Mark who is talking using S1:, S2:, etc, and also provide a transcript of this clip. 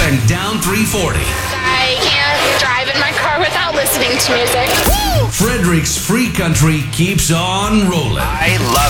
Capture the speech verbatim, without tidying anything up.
S1: and down three forty.
S2: I can't drive in my car without listening to music.
S1: Frederick's Free Country keeps on rolling.
S3: I love